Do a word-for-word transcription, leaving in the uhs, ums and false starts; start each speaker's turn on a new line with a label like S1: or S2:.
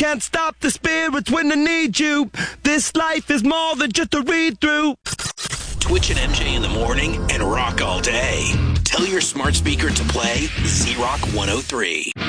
S1: can't stop the spirits when I need you. This life is more than just a read-through.
S2: Twitch and M J in the morning and rock all day. Tell your smart speaker to play Z-Rock one oh three.